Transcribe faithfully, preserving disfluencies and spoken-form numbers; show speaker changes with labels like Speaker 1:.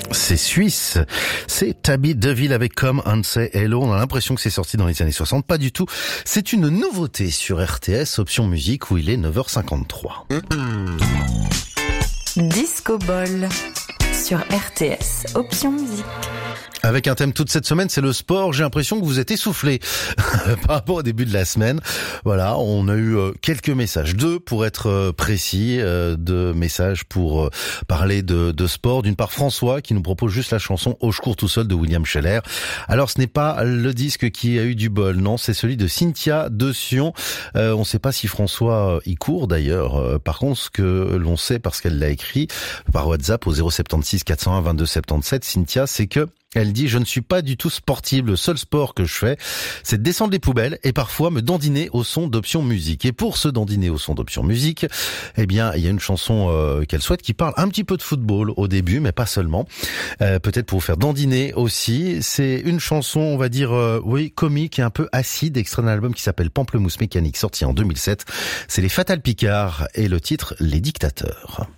Speaker 1: C'est suisse, c'est Tabby Deville avec Come and Say Hello. On a l'impression que c'est sorti dans les années soixante, pas du tout. C'est une nouveauté sur R T S, option musique, où il est neuf heures cinquante-trois.
Speaker 2: Disco Ball sur R T S, option musique.
Speaker 1: Avec un thème toute cette semaine, c'est le sport. J'ai l'impression que vous êtes essoufflés par rapport au début de la semaine. Voilà, on a eu quelques messages, deux pour être précis, deux messages pour parler de, de sport. D'une part, François qui nous propose juste la chanson « Au je cours tout seul » de William Scheller. Alors, ce n'est pas le disque qui a eu du bol, non, c'est celui de Cynthia de Sion. Euh, on ne sait pas si François y court d'ailleurs. Par contre, ce que l'on sait, parce qu'elle l'a écrit par WhatsApp au zéro sept six quatre zéro un vingt-deux soixante-dix-sept, Cynthia, c'est que elle dit « Je ne suis pas du tout sportive. Le seul sport que je fais, c'est de descendre les poubelles et parfois me dandiner au son d'option musique. » Et pour se dandiner au son d'option musique, eh bien, il y a une chanson euh, qu'elle souhaite qui parle un petit peu de football au début, mais pas seulement. Euh, peut-être pour vous faire dandiner aussi. C'est une chanson, on va dire, euh, oui, comique et un peu acide, extrait d'un album qui s'appelle Pamplemousse Mécanique, sorti en deux mille sept. C'est les Fatal Picard et le titre « Les Dictateurs ».